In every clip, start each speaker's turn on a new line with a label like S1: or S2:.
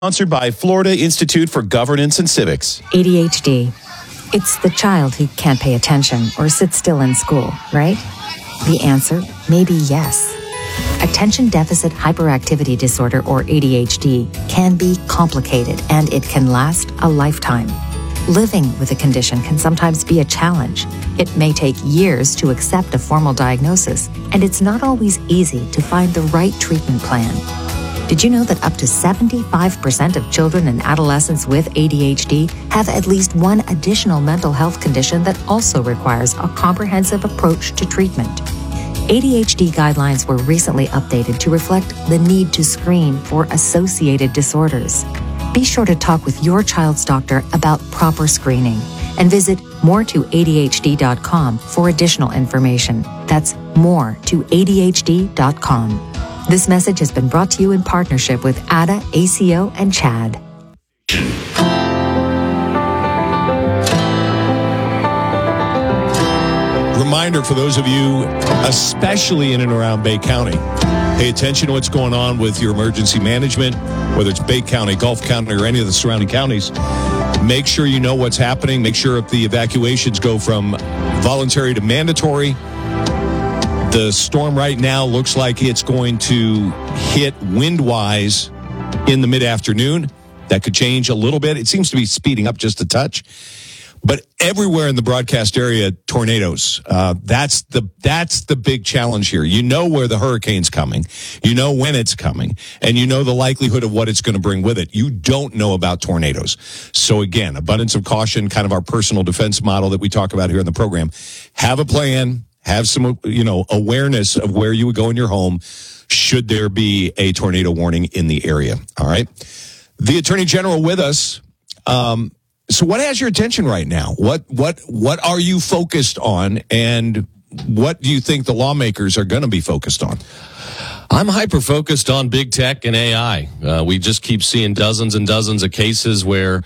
S1: Sponsored by Florida Institute for Governance and Civics.
S2: ADHD. It's the child who can't pay attention or sit still in school, right? The answer may be yes. Attention Deficit Hyperactivity Disorder, or ADHD, can be complicated and it can last a lifetime. Living with a condition can sometimes be a challenge. It may take years to accept a formal diagnosis, and it's not always easy to find the right treatment plan. Did you know that up to 75% of children and adolescents with ADHD have at least one additional mental health condition that also requires a comprehensive approach to treatment? ADHD guidelines were recently updated to reflect the need to screen for associated disorders. Be sure to talk with your child's doctor about proper screening and visit moretoadhd.com for additional information. That's moretoadhd.com. This message has been brought to you in partnership with ADA, ACO, and CHAD.
S1: Reminder for those of you, especially in and around Bay County, pay attention to what's going on with your emergency management, whether it's Bay County, Gulf County, or any of the surrounding counties. Make sure you know what's happening. Make sure if the evacuations go from voluntary to mandatory. The storm right now looks like it's going to hit wind-wise in the mid-afternoon. That could change a little bit. It seems to be speeding up just a touch. But everywhere in the broadcast area, tornadoes. That's the big challenge here. You know where the hurricane's coming. You know when it's coming. And you know the likelihood of what it's going to bring with it. You don't know about tornadoes. So again, abundance of caution, kind of our personal defense model that we talk about here in the program. Have a plan. Have some, awareness of where you would go in your home should there be a tornado warning in the area. All right. The Attorney General with us. So what has your attention right now? What are you focused on, and what do you think the lawmakers are going to be focused on?
S3: I'm hyper-focused on big tech and AI. We just keep seeing dozens and dozens of cases where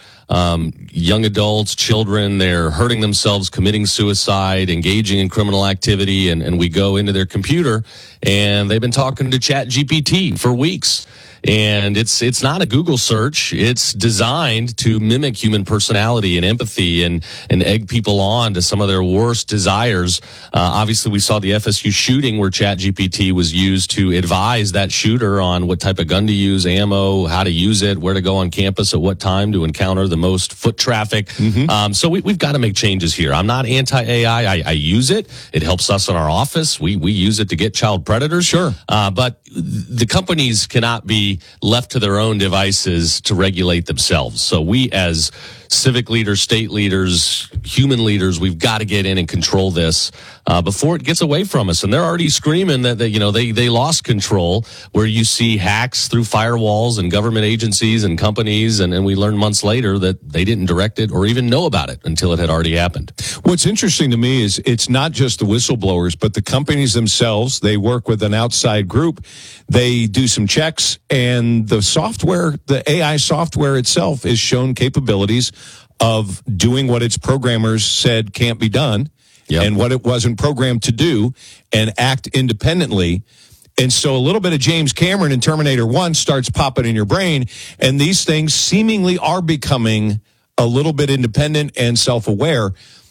S3: young adults, children, they're hurting themselves, committing suicide, engaging in criminal activity, and we go into their computer, and they've been talking to ChatGPT for weeks. And it's not a Google search. It's designed to mimic human personality and empathy and egg people on to some of their worst desires. Obviously, we saw the FSU shooting where ChatGPT was used to advise that shooter on what type of gun to use, ammo, how to use it, where to go on campus at what time to encounter the most foot traffic. Mm-hmm. So we've got to make changes here. I'm not anti-AI. I use it. It helps us in our office. We use it to get child predators.
S1: Sure.
S3: But the companies cannot be left to their own devices to regulate themselves. So we as civic leaders, state leaders, human leaders, we've got to get in and control this before it gets away from us. And they're already screaming that they lost control, where you see hacks through firewalls and government agencies and companies, and we learn months later that they didn't direct it or even know about it until it had already happened.
S1: What's interesting to me is it's not just the whistleblowers, but the companies themselves. They work with an outside group. They do some checks, and the software, the AI software itself, is shown capabilities of doing what its programmers said can't be done. Yep. And what it wasn't programmed to do, and act independently. And so a little bit of James Cameron in Terminator 1 starts popping in your brain, and these things seemingly are becoming a little bit independent and self-aware.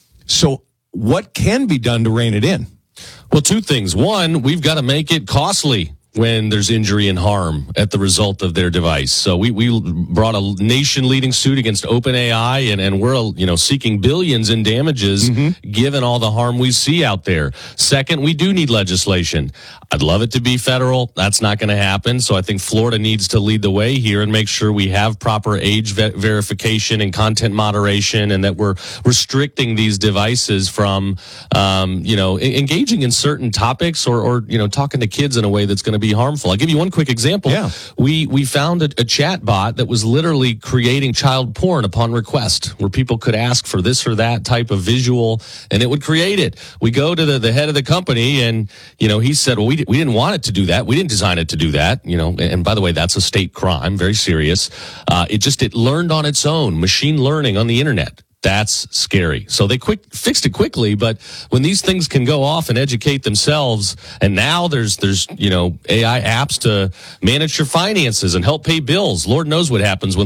S1: So what can be done to rein it in?
S3: Well, two things. One, we've got to make it costly when there's injury and harm at the result of their device. So we brought a nation-leading suit against OpenAI, and we're seeking billions in damages given all the harm we see out there. Second, we do need legislation. I'd love it to be federal. That's not going to happen. So I think Florida needs to lead the way here and make sure we have proper age verification and content moderation, and that we're restricting these devices from engaging in certain topics or talking to kids in a way that's going to be harmful. I'll give you one quick example.
S1: Yeah.
S3: We found a chat bot that was literally creating child porn upon request, where people could ask for this or that type of visual, and it would create it. We go to the head of the company, and he said, well, we didn't want it to do that. We didn't design it to do that. And by the way, that's a state crime, very serious. It learned on its own, machine learning on the internet. That's scary. So they fixed it quickly, but when these things can go off and educate themselves, and now there's AI apps to manage your finances and help pay bills. Lord knows what happens when